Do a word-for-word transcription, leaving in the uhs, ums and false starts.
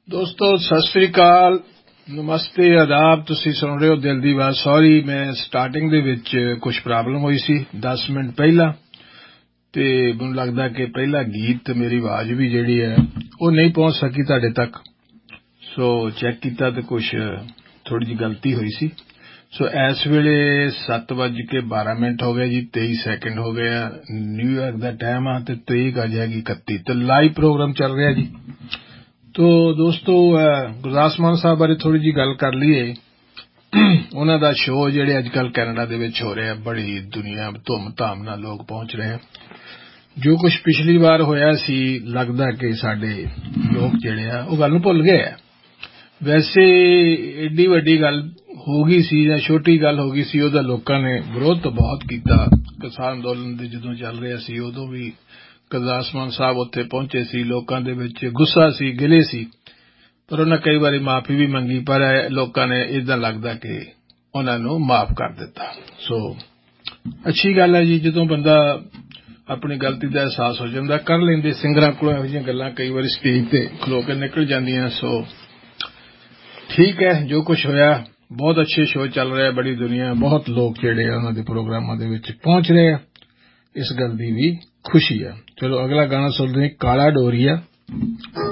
ਦੋਸਤੋ ਸਤਿ ਸ੍ਰੀ ਅਕਾਲ, ਨਮਸਤੇ, ਆਦਾਬ। ਤੁਸੀਂ ਸੁਣ ਰਹੇ ਹੋ ਦਿਲ ਦੀ ਆਵਾਜ਼। ਸੌਰੀ, ਮੈਂ ਸਟਾਰਟਿੰਗ ਦੇ ਵਿੱਚ ਕੁਝ ਪ੍ਰੋਬਲਮ ਹੋਈ ਸੀ ਦਸ ਮਿੰਟ ਪਹਿਲਾਂ, ਤੇ ਮੈਨੂੰ ਲੱਗਦਾ ਕਿ ਪਹਿਲਾ ਗੀਤ ਮੇਰੀ ਆਵਾਜ਼ ਵੀ ਜਿਹੜੀ ਹੈ ਉਹ ਨਹੀਂ ਪਹੁੰਚ ਸਕੀ ਤੁਹਾਡੇ ਤੱਕ। ਸੋ ਚੈੱਕ ਕੀਤਾ ਤੇ ਕੁਝ ਥੋੜੀ ਜਿਹੀ ਗਲਤੀ ਹੋਈ ਸੀ। ਸੋ ਇਸ ਵੇਲੇ ਸੱਤ ਵੱਜ ਕੇ ਬਾਰਾਂ ਮਿੰਟ ਹੋ ਗਏ ਜੀ, ਤੇਈ ਸੈਕਿੰਡ ਹੋ ਗਏ ਆ। ਨਿਊਯਾਰਕ ਦਾ ਟਾਈਮ ਆ ਤੇ ਤਰੀਕ ਅੱਜ ਹੈਗੀ ਇਕੱਤੀ ਤੇ ਲਾਈਵ ਪ੍ਰੋਗਰਾਮ ਚੱਲ ਰਿਹਾ ਜੀ। ਤੋ ਦੋਸਤੋ ਗੁਰਦਾਸ ਮਾਨ ਸਾਹਿਬ ਬਾਰੇ ਥੋੜੀ ਜਿਹੀ ਗੱਲ ਕਰ ਲਈਏ। ਉਹਨਾਂ ਦਾ ਸ਼ੋਅ ਜਿਹੜੇ ਅੱਜ ਕੱਲ੍ਹ ਕੈਨੇਡਾ ਦੇ ਵਿੱਚ ਹੋ ਰਿਹਾ, ਬੜੀ ਦੁਨੀਆ ਧੂਮ ਧਾਮ ਨਾਲ ਲੋਕ ਪਹੁੰਚ ਰਹੇ ਆ। ਜੋ ਕੁਝ ਪਿਛਲੀ ਵਾਰ ਹੋਇਆ ਸੀ, ਲੱਗਦਾ ਕਿ ਸਾਡੇ ਲੋਕ ਜਿਹੜੇ ਆ ਉਹ ਗੱਲ ਨੂੰ ਭੁੱਲ ਗਏ ਆ। ਵੈਸੇ ਏਡੀ ਵੱਡੀ ਗੱਲ ਹੋ ਗਈ ਸੀ ਜਾਂ ਛੋਟੀ ਗੱਲ ਹੋ ਗਈ ਸੀ, ਉਹਦਾ ਲੋਕਾਂ ਨੇ ਵਿਰੋਧ ਤਾਂ ਬਹੁਤ ਕੀਤਾ। ਕਿਸਾਨ ਅੰਦੋਲਨ ਦੇ ਜਦੋਂ ਚੱਲ ਰਿਹਾ ਸੀ ਉਦੋਂ ਵੀ ਗੁਰਦਾਸ ਮਾਨ ਸਾਹਿਬ ਉੱਥੇ ਪਹੁੰਚੇ ਸੀ, ਲੋਕਾਂ ਦੇ ਵਿੱਚ ਗੁੱਸਾ ਸੀ, ਗਿਲੇ ਸੀ, ਪਰ ਉਹਨਾਂ ਕਈ ਵਾਰੀ ਮਾਫੀ ਵੀ ਮੰਗੀ, ਪਰ ਲੋਕਾਂ ਨੇ ਏਦਾਂ ਲੱਗਦਾ ਕਿ ਉਹਨਾਂ ਨੂੰ ਮਾਫ ਕਰ ਦਿੱਤਾ। ਸੋ ਅੱਛੀ ਗੱਲ ਹੈ ਜੀ, ਜਦੋਂ ਬੰਦਾ ਆਪਣੀ ਗਲਤੀ ਦਾ ਅਹਿਸਾਸ ਹੋ ਜਾਂਦਾ ਕਰ ਲੈਂਦੇ। ਸਿੰਗਰਾਂ ਕੋਲੋਂ ਇਹੋ ਜਿਹੀਆਂ ਗੱਲਾਂ ਕਈ ਵਾਰੀ ਸਟੇਜ ਤੇ ਖਲੋ ਕੇ ਨਿਕਲ ਜਾਂਦੀਆਂ। ਸੋ ਠੀਕ ਹੈ, ਜੋ ਕੁਝ ਹੋਇਆ, ਬਹੁਤ ਅੱਛੇ ਸ਼ੋਅ ਚੱਲ ਰਿਹਾ, ਬੜੀ ਦੁਨੀਆ, ਬਹੁਤ ਲੋਕ ਜਿਹੜੇ ਆ ਉਹਨਾਂ ਦੇ ਪ੍ਰੋਗਰਾਮਾਂ ਦੇ ਵਿੱਚ ਪਹੁੰਚ ਰਹੇ ਆ, ਇਸ ਗੱਲ ਦੀ ਵੀ ਖੁਸ਼ੀ ਆ। ਚਲੋ ਅਗਲਾ ਗਾਣਾ ਸੁਣਦੇ ਹਾਂ, ਕਾਲਾ ਡੋਰੀਆ।